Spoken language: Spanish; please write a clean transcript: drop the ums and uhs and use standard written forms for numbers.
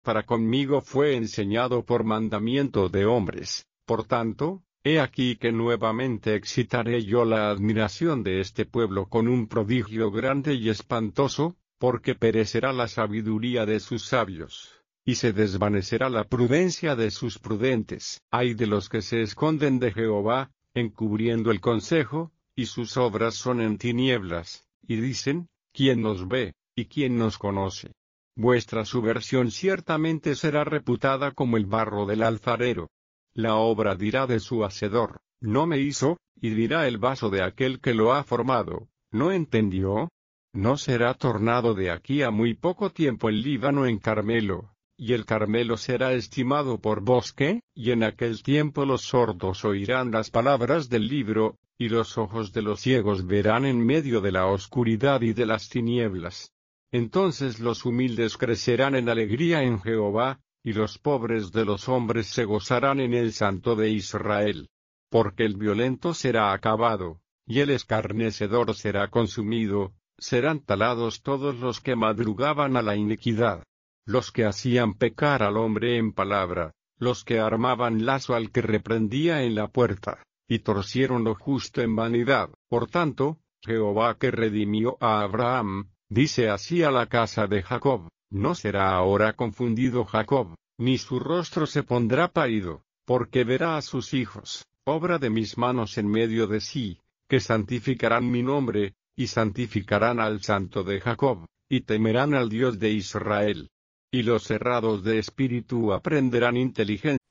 para conmigo fue enseñado por mandamiento de hombres. Por tanto, he aquí que nuevamente excitaré yo la admiración de este pueblo con un prodigio grande y espantoso, porque perecerá la sabiduría de sus sabios, y se desvanecerá la prudencia de sus prudentes. Ay de los que se esconden de Jehová, encubriendo el consejo, y sus obras son en tinieblas, y dicen, ¿quién nos ve, y quién nos conoce? Vuestra subversión ciertamente será reputada como el barro del alfarero. La obra dirá de su hacedor, no me hizo, y dirá el vaso de aquel que lo ha formado, ¿no entendió? ¿No será tornado de aquí a muy poco tiempo el Líbano en Carmelo, y el Carmelo será estimado por bosque? Y en aquel tiempo los sordos oirán las palabras del libro, y los ojos de los ciegos verán en medio de la oscuridad y de las tinieblas. Entonces los humildes crecerán en alegría en Jehová, y los pobres de los hombres se gozarán en el Santo de Israel. Porque el violento será acabado, y el escarnecedor será consumido, serán talados todos los que madrugaban a la iniquidad, los que hacían pecar al hombre en palabra, los que armaban lazo al que reprendía en la puerta, y torcieron lo justo en vanidad. Por tanto, Jehová que redimió a Abraham, dice así a la casa de Jacob, no será ahora confundido Jacob, ni su rostro se pondrá pálido, porque verá a sus hijos, obra de mis manos en medio de sí, que santificarán mi nombre, y santificarán al Santo de Jacob, y temerán al Dios de Israel. Y los cerrados de espíritu aprenderán inteligencia.